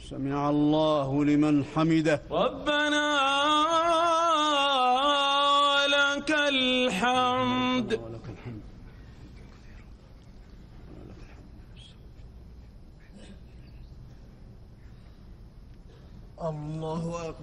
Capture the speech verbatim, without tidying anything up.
سمع الله لمن حمده. ربنا لك الحمد. ولك الحمد. الله أكبر.